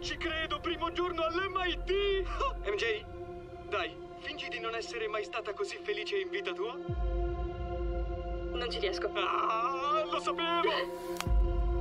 ci credo, primo giorno all'MIT! MJ, dai, fingi di non essere mai stata così felice in vita tua. Non ci riesco. Ah, lo sapevo!